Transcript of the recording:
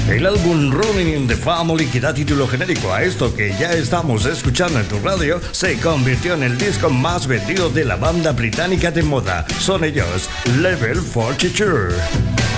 El álbum Running in the Family, que da título genérico a esto que ya estamos escuchando en tu radio, se convirtió en el disco más vendido de la banda británica de moda. Son ellos, Level 42.